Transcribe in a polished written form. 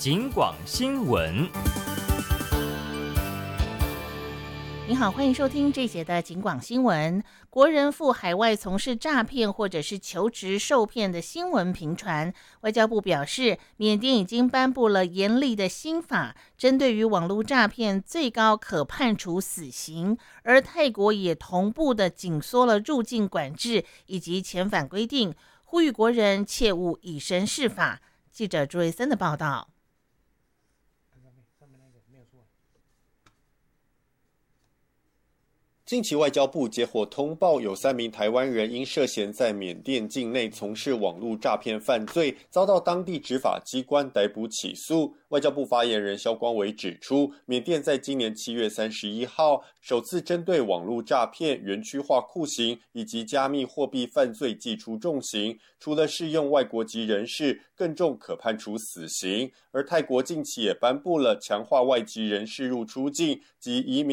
警广新闻。 你好，欢迎收听这节的警广新闻。国人赴海外从事诈骗或者是求职受骗的新闻频传，外交部表示，缅甸已经颁布了严厉的新法，针对于网络诈骗，最高可判处死刑。而泰国也同步的紧缩了入境管制以及遣返规定，呼吁国人切勿以身试法。记者朱瑞森的报道。 近期外交部接获通报，有3名台湾人因涉嫌在缅甸境内从事网络诈骗犯罪，遭到当地执法机关逮捕起诉。外交部发言人萧光伟指出，缅甸在今年7月31号首次针对网络诈骗、园区化酷刑以及加密货币犯罪祭出重刑，除了适用外国籍人士，更重可判处死刑。而泰国近期也颁布了强化外籍人士入出境及移民